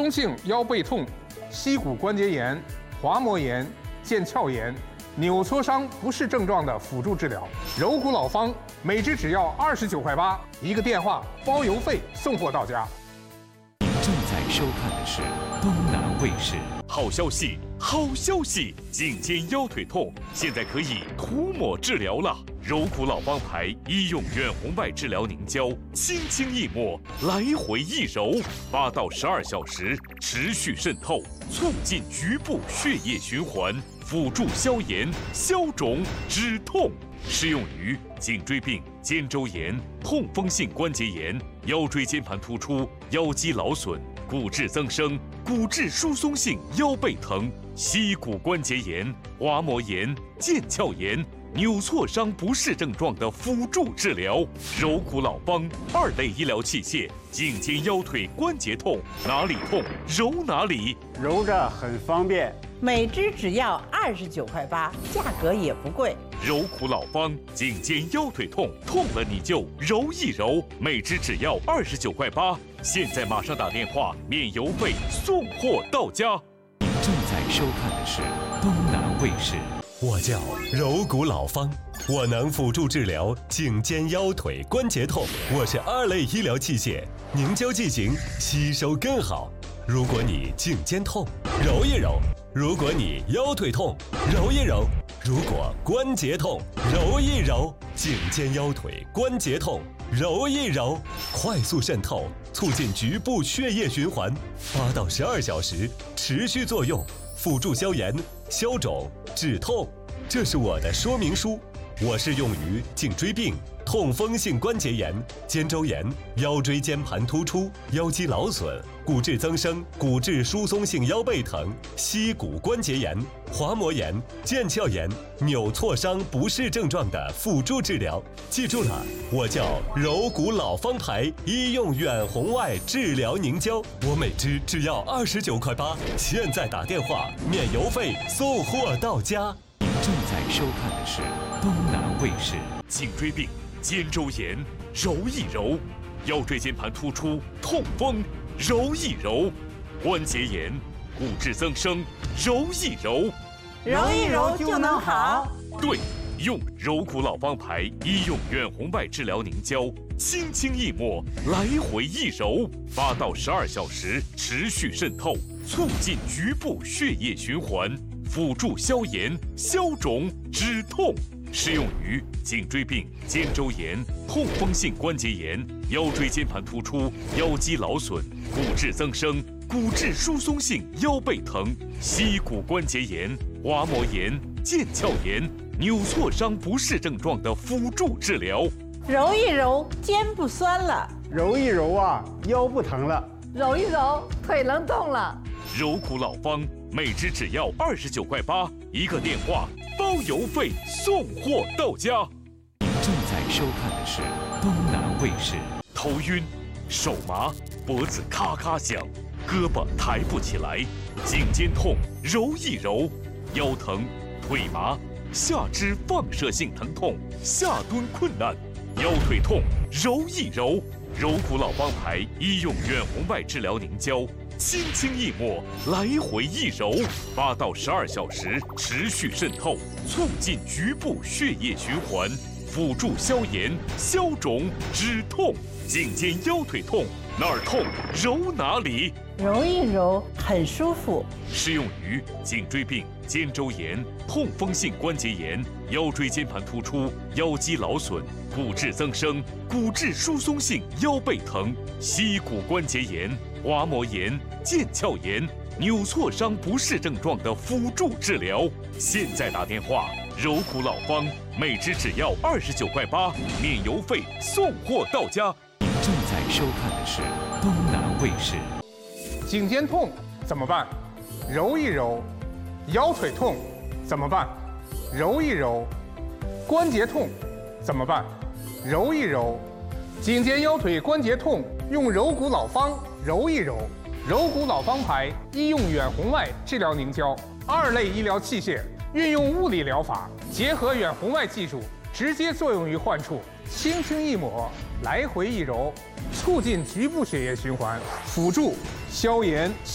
松性腰背痛、膝骨关节炎、滑膜炎、腱鞘炎、扭挫伤不适症状的辅助治疗。柔骨老方每支只要29块8，一个电话包邮费送货到家。 您正在收看的是东南卫视。 好消息，好消息！颈肩腰腿痛现在可以涂抹治疗了。柔骨老方牌医用远红外治疗凝胶，轻轻一抹，来回一揉，8到12小时持续渗透，促进局部血液循环，辅助消炎、消肿、止痛。适用于颈椎病、肩周炎、痛风性关节炎、腰椎间盘突出、腰肌劳损、骨质增生、骨质疏松性腰背疼、膝骨关节炎、滑膜炎、腱鞘炎、扭挫伤不适症状的辅助治疗。柔骨老方2类医疗器械，颈肩腰腿关节痛，哪里痛揉哪里， 揉着很方便。 每支只要29块8，价格也不贵。 柔骨老方，颈肩腰腿痛，痛了你就揉一揉，每支只要29块8。现在马上打电话，免邮费送货到家。 您正在收看的是东南卫视。 我叫柔骨老方，我能辅助治疗颈肩腰腿关节痛。我是2类医疗器械，凝胶剂型吸收更好。如果你颈肩痛，揉一揉；如果你腰腿痛，揉一揉；如果关节痛，揉一揉。颈肩腰腿关节痛，揉一揉，快速渗透，促进局部血液循环，8到12小时持续作用，辅助消炎、消肿、止痛。这是我的说明书。我是用于颈椎病、痛风性关节炎、肩周炎、腰椎间盘突出、腰肌劳损、骨质增生、骨质疏松性腰背疼、膝骨关节炎、滑膜炎、腱鞘炎、扭挫伤不适症状的辅助治疗。记住了，我叫柔骨老方牌医用远红外治疗凝胶，我每支只要29块8，现在打电话免邮费送货到家。 您正在收看的是东南卫视。 颈椎病、肩周炎揉一揉，腰椎间盘突出、痛风揉一揉，关节炎、骨质增生揉一揉， 揉一揉就能好。 对，用柔骨老方牌医用远红外治疗凝胶，轻轻一抹，来回一揉，8到12小时持续渗透，促进局部血液循环，辅助消炎、消肿、止痛。适用于颈椎病、肩周炎、痛风性关节炎、腰椎间盘突出、腰肌劳损、骨质增生、骨质疏松性腰背疼、膝骨关节炎、滑膜炎、腱鞘炎、扭挫伤不适症状的辅助治疗。 揉一揉，肩不酸了； 揉一揉啊，腰不疼了； 揉一揉，腿能动了。 柔骨老方每支只要29块8，一个电话包邮费送货到家。 您正在收看的是东南卫视。 头晕、手麻、脖子咔咔响、胳膊抬不起来、颈肩痛揉一揉、腰疼、腿麻、下肢放射性疼痛、下蹲困难、腰腿痛揉一揉。柔骨老方牌医用远红外治疗凝胶，轻轻一抹，来回一揉，8到12小时持续渗透，促进局部血液循环，辅助消炎、消肿、止痛。颈肩腰腿痛，哪儿痛揉哪里， 揉一揉很舒服。 适用于颈椎病、肩周炎、痛风性关节炎、腰椎间盘突出、腰肌劳损、骨质增生、骨质疏松性腰背疼、膝骨关节炎、滑膜炎、腱鞘炎、扭挫伤不适症状的辅助治疗。现在打电话，柔骨老方每支只要29块8，免邮费送货到家。 您正在收看的是东南卫视。 颈肩痛怎么办？揉一揉。腰腿痛怎么办？揉一揉。关节痛怎么办？揉一揉。颈肩腰腿关节痛用柔骨老方揉一揉。柔骨老方牌医用远红外治疗凝胶，2类医疗器械，运用物理疗法，结合远红外技术，直接作用于患处，轻轻一抹，来回一揉，促进局部血液循环，辅助消炎。